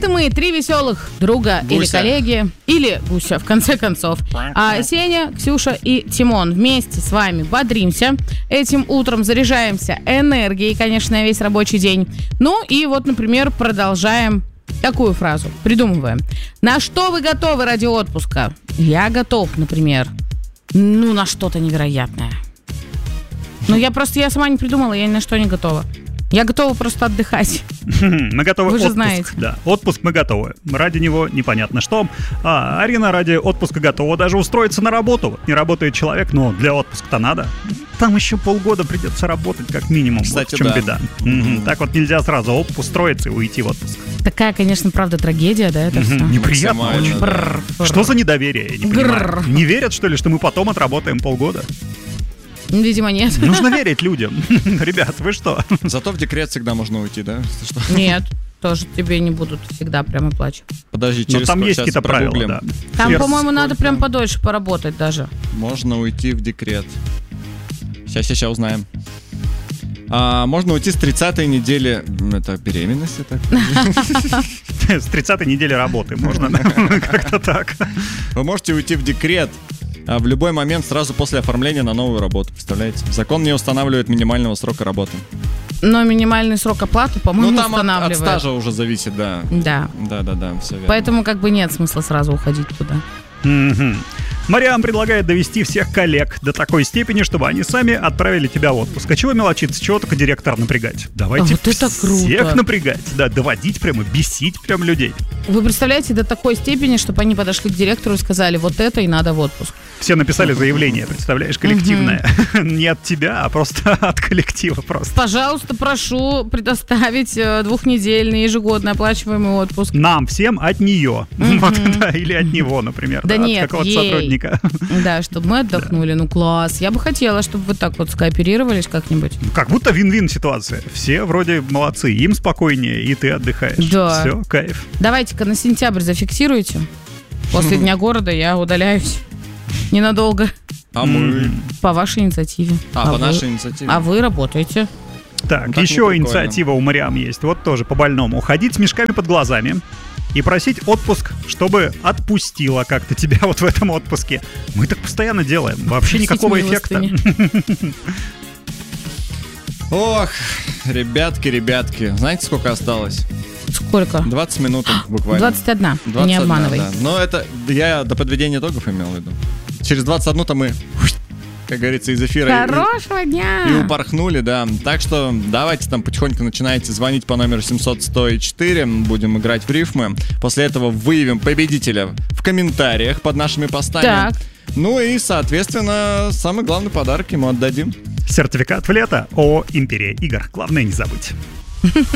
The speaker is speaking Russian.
Это мы, три веселых друга Гуся. или коллеги, или гуся, в конце концов. Сеня, Ксюша и Тимон вместе с вами бодримся. Этим утром заряжаемся энергией, конечно, весь рабочий день. Ну и вот, например, продолжаем такую фразу. Придумываем. На что вы готовы ради отпуска? Я готов, например, на что-то невероятное. Я сама не придумала, я ни на что не готова. Я готова просто отдыхать. Мы готовы. Вы же отпуск. знаете. Да, отпуск мы готовы. Ради него непонятно что. Арина ради отпуска готова даже устроиться на работу. Вот не работает человек, но для отпуска-то надо. Там еще полгода придется работать как минимум. Кстати, вот в чем да. беда. Так вот нельзя сразу устроиться и уйти в отпуск. Такая, конечно, правда, трагедия, да, это все. Неприятно Максимально, очень. да. Что за недоверие? Я не понимаю. Не верят, что ли, что мы потом отработаем полгода? Видимо, нет. Нужно верить людям. Ребят, вы что? Зато в декрет всегда можно уйти, да? Если что. Нет, тоже тебе не будут всегда прям оплачивать. Подожди, Но через там есть сейчас какие-то правила, прогуглим. да. Там, Сверх- по-моему, надо прям подольше поработать даже. Можно уйти в декрет. Сейчас узнаем. Можно уйти с 30-й недели. Это беременность, это? С 30-й недели работы можно, да? Как-то так. Вы можете уйти в декрет в любой момент сразу после оформления на новую работу. Представляете? Закон не устанавливает минимального срока работы. Но минимальный срок оплаты, по-моему, Там от устанавливает. стажа уже зависит, да. Да. Да, все верно. Поэтому нет смысла сразу уходить туда. Мариам предлагает довести всех коллег до такой степени, чтобы они сами отправили тебя в отпуск. А чего мелочиться? Чего только директора напрягать? Давайте вот это круто. всех напрягать. Да, доводить прямо, бесить прям людей. Вы представляете, до такой степени, чтобы они подошли к директору и сказали, вот это и надо в отпуск. Все написали заявление, представляешь, коллективное. Не от тебя, а просто от коллектива просто. Пожалуйста, прошу предоставить двухнедельный ежегодно оплачиваемый отпуск. Нам всем от нее. Вот, да, или от него, например. Да от нет, какого-то ей. сотрудника. Да, чтобы мы отдохнули. Ну, класс. Я бы хотела, чтобы вы так вот скооперировались как-нибудь. Как будто вин-вин ситуация. Все вроде молодцы, им спокойнее, и ты отдыхаешь. Да. Все, кайф. Давайте-ка на сентябрь зафиксируйте. После Дня города я удаляюсь ненадолго. А мы? По вашей инициативе. По вы? нашей инициативе. А вы работаете. Так, так еще неприкольно. инициатива у Мариам есть. Вот тоже по-больному. Ходить с мешками под глазами и просить отпуск, чтобы отпустила как-то тебя вот в этом отпуске. Мы так постоянно делаем. Вообще Просить никакого эффекта. милостыни. Ох, ребятки. Знаете, сколько осталось? Сколько? 20 минут буквально. 21. 21, Не обманывай. да. Но это я до подведения итогов имел в виду. Через 21-то мы, как говорится, из эфира Хорошего дня! и упорхнули, да. Так что давайте там потихоньку начинайте звонить по номеру 700-104. Будем играть в рифмы. После этого выявим победителя в комментариях под нашими постами. Так. Ну и, соответственно, самый главный подарок ему отдадим. Сертификат в лето ООО «Империя игр». Главное не забыть.